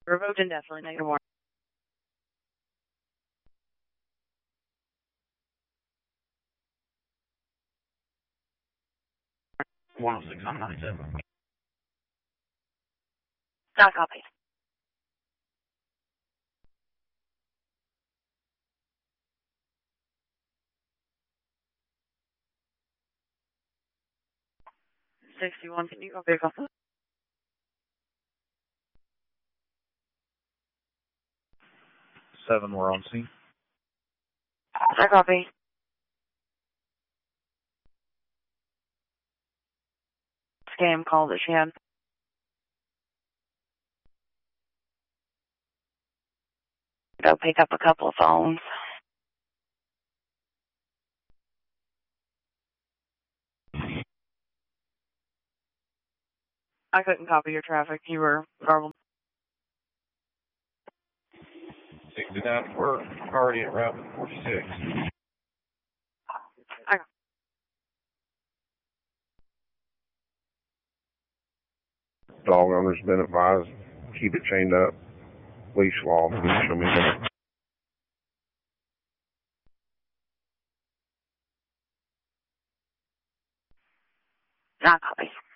Revoked indefinitely, negative one. 106 on 97. Not copied. $61, can you go pick up? 7, we're on scene. I copy. Scam call that she had. Go pick up a couple of phones. I couldn't copy your traffic. You were garbled. 69, we're already at Route 46. Dog owner's been advised, keep it chained up. Leash law. Show me that. Not copy.